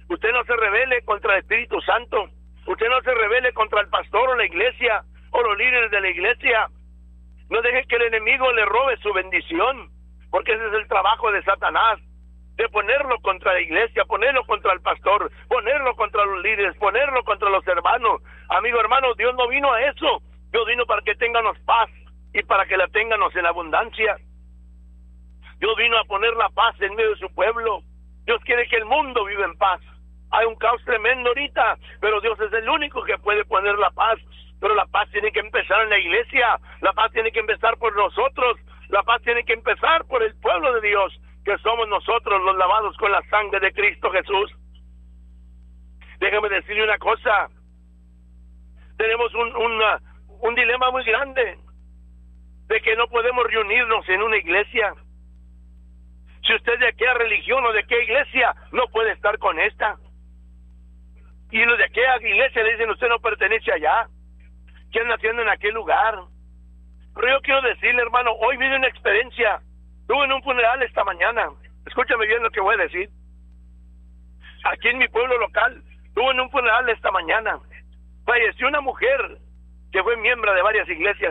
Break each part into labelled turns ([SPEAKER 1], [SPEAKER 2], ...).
[SPEAKER 1] Usted no se rebele contra el Espíritu Santo. Usted no se rebele contra el pastor o la iglesia o los líderes de la iglesia. No deje que el enemigo le robe su bendición, porque ese es el trabajo de Satanás, de ponerlo contra la iglesia, ponerlo contra el pastor, ponerlo contra los líderes, ponerlo contra los hermanos. Amigo hermano, Dios no vino a eso. Dios vino para que tengamos paz y para que la tengamos en abundancia. Dios vino a poner la paz en medio de su pueblo. Dios quiere que el mundo viva en paz. Hay un caos tremendo ahorita, pero Dios es el único que puede poner la paz. Pero la paz tiene que empezar en la iglesia, la paz tiene que empezar por nosotros, la paz tiene que empezar por el pueblo de Dios, que somos nosotros los lavados con la sangre de Cristo Jesús. Déjame decirle una cosa, tenemos un dilema muy grande, de que no podemos reunirnos en una iglesia. Si usted es de qué religión o de qué iglesia, no puede estar con esta. Y los de qué iglesia le dicen, usted no pertenece allá. ¿Qué anda haciendo en aquel lugar? Pero yo quiero decirle, hermano, hoy vive una experiencia. Estuve en un funeral esta mañana. Escúchame bien lo que voy a decir. Aquí en mi pueblo local, estuve en un funeral esta mañana. Falleció una mujer que fue miembro de varias iglesias.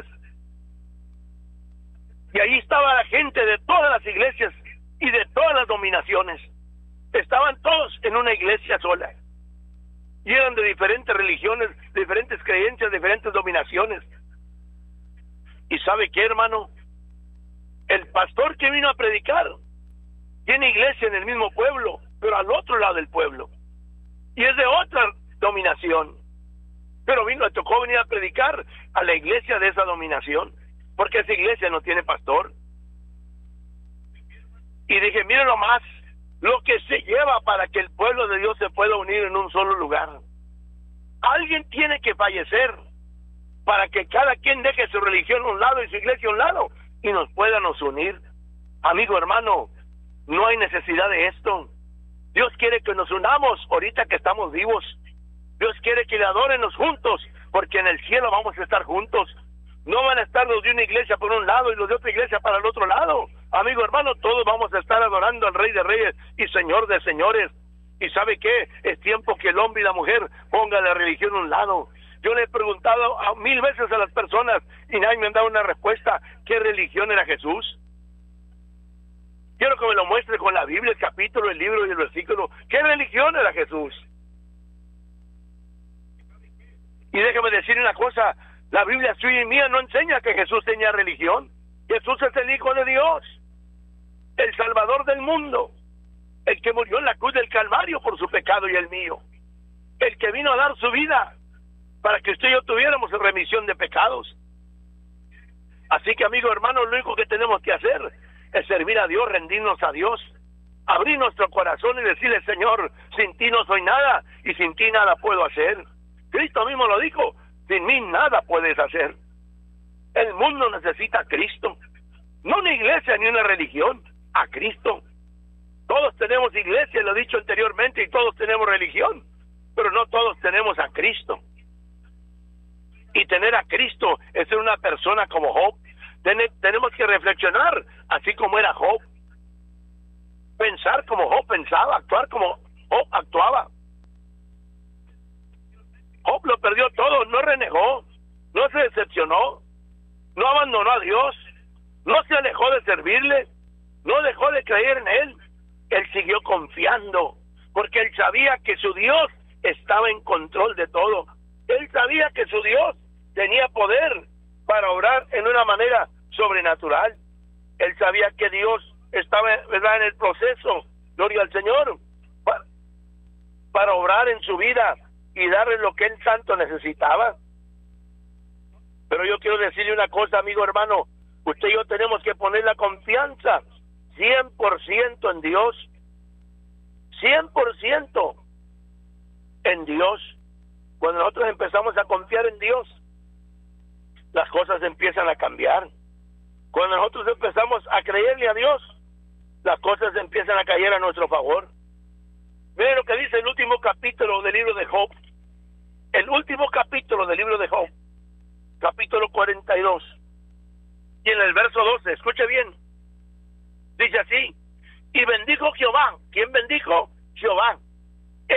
[SPEAKER 1] Y ahí estaba la gente de todas las iglesias y de todas las dominaciones. Estaban todos en una iglesia sola. Y eran de diferentes religiones, diferentes creencias, diferentes dominaciones. ¿Y sabe qué, hermano? El pastor que vino a predicar tiene iglesia en el mismo pueblo, pero al otro lado del pueblo. Y es de otra dominación. Pero le tocó venir a predicar a la iglesia de esa dominación, porque esa iglesia no tiene pastor. Y dije, mire nomás lo que se lleva para que el pueblo de Dios se pueda unir en un solo lugar. Alguien tiene que fallecer para que cada quien deje su religión a un lado y su iglesia a un lado y nos podamos unir. Amigo hermano, no hay necesidad de esto. Dios quiere que nos unamos ahorita que estamos vivos. Dios quiere que le adórenos juntos, porque en el cielo vamos a estar juntos. No van a estar los de una iglesia por un lado y los de otra iglesia para el otro lado. Amigo hermano, todos vamos a estar adorando al Rey de Reyes y Señor de Señores. ¿Y sabe qué? Es tiempo que el hombre y la mujer pongan la religión a un lado. Yo le he preguntado 1000 veces a las personas y nadie me ha dado una respuesta. ¿Qué religión era Jesús? Quiero que me lo muestre con la Biblia, el capítulo, el libro y el versículo. ¿Qué religión era Jesús? Y déjame decir una cosa, la Biblia suya y mía no enseña que Jesús tenía religión. Jesús es el Hijo de Dios, el Salvador del mundo, el que murió en la cruz del Calvario por su pecado y el mío, el que vino a dar su vida para que usted y yo tuviéramos remisión de pecados. Así que, amigo hermano, lo único que tenemos que hacer es servir a Dios, rendirnos a Dios, abrir nuestro corazón y decirle, Señor, sin ti no soy nada y sin ti nada puedo hacer. Cristo mismo lo dijo, sin mí nada puedes hacer. El mundo necesita a Cristo, no una iglesia ni una religión, a Cristo. Todos tenemos iglesia, lo he dicho anteriormente, y todos tenemos religión, pero no todos tenemos a Cristo. Y tener a Cristo es ser una persona como Job. Tenemos que reflexionar así como era Job, pensar como Job pensaba, actuar como Job actuaba. Job lo perdió todo, no renegó, no se decepcionó, no abandonó a Dios, no se alejó de servirle, no dejó de creer en Él. Él siguió confiando, porque él sabía que su Dios estaba en control de todo. Él sabía que su Dios tenía poder para obrar en una manera sobrenatural. Él sabía que Dios estaba, ¿verdad?, en el proceso, gloria al Señor, para obrar en su vida y darle lo que él tanto necesitaba. Pero yo quiero decirle una cosa, amigo hermano, usted y yo tenemos que poner la confianza 100% en Dios, 100% en Dios. Cuando nosotros empezamos a confiar en Dios, las cosas empiezan a cambiar. Cuando nosotros empezamos a creerle a Dios, las cosas empiezan a caer a nuestro favor. Miren lo que dice el último capítulo del libro de Job. El último capítulo del libro de Job, capítulo 42. Y en el verso 12, escuche bien, dice así: y bendijo Jehová. ¿Quién bendijo? Jehová.